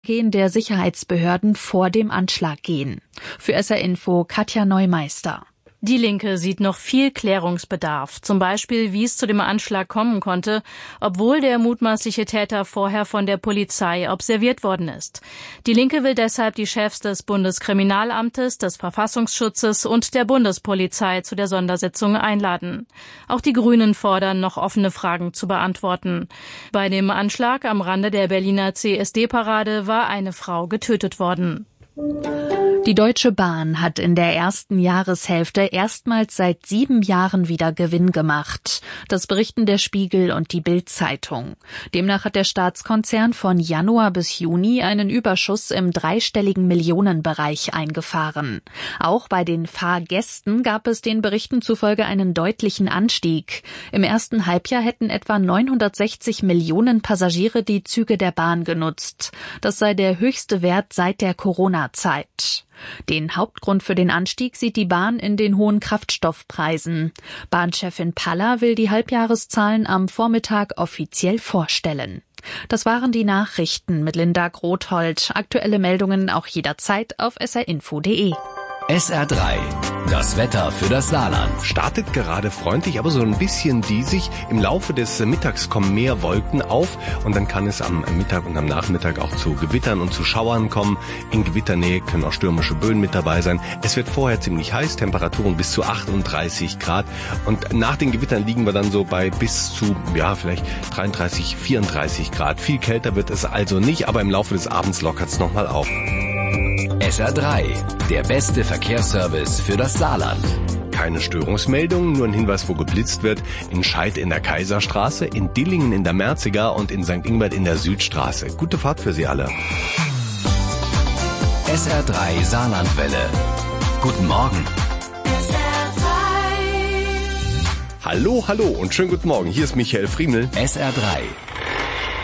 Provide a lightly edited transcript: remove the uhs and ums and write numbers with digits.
der Sicherheitsbehörden vor dem Anschlag gehen. Für SR Info Katja Neumeister. Die Linke sieht noch viel Klärungsbedarf, zum Beispiel, wie es zu dem Anschlag kommen konnte, obwohl der mutmaßliche Täter vorher von der Polizei observiert worden ist. Die Linke will deshalb die Chefs des Bundeskriminalamtes, des Verfassungsschutzes und der Bundespolizei zu der Sondersitzung einladen. Auch die Grünen fordern, noch offene Fragen zu beantworten. Bei dem Anschlag am Rande der Berliner CSD-Parade war eine Frau getötet worden. Die Deutsche Bahn hat in der ersten Jahreshälfte erstmals seit 7 Jahren wieder Gewinn gemacht. Das berichten der Spiegel und die Bild-Zeitung. Demnach hat der Staatskonzern von Januar bis Juni einen Überschuss im dreistelligen Millionenbereich eingefahren. Auch bei den Fahrgästen gab es den Berichten zufolge einen deutlichen Anstieg. Im ersten Halbjahr hätten etwa 960 Millionen Passagiere die Züge der Bahn genutzt. Das sei der höchste Wert seit der Corona-Zeit. Den Hauptgrund für den Anstieg sieht die Bahn in den hohen Kraftstoffpreisen. Bahnchefin Paller will die Halbjahreszahlen am Vormittag offiziell vorstellen. Das waren die Nachrichten mit Linda Grothold. Aktuelle Meldungen auch jederzeit auf srinfo.de. SR3, das Wetter für das Saarland. Startet gerade freundlich, aber so ein bisschen diesig. Im Laufe des Mittags kommen mehr Wolken auf und dann kann es am Mittag und am Nachmittag auch zu Gewittern und zu Schauern kommen. In Gewitternähe können auch stürmische Böen mit dabei sein. Es wird vorher ziemlich heiß, Temperaturen bis zu 38 Grad. Und nach den Gewittern liegen wir dann so bei bis zu, vielleicht 33, 34 Grad. Viel kälter wird es also nicht, aber im Laufe des Abends lockert es nochmal auf. SR3, der beste Verkehrsservice für das Saarland. Keine Störungsmeldungen, nur ein Hinweis, wo geblitzt wird. In Scheid in der Kaiserstraße, in Dillingen in der Merziger und in St. Ingbert in der Südstraße. Gute Fahrt für Sie alle. SR3 Saarlandwelle. Guten Morgen. Hallo und schönen guten Morgen. Hier ist Michael Friemel. SR3.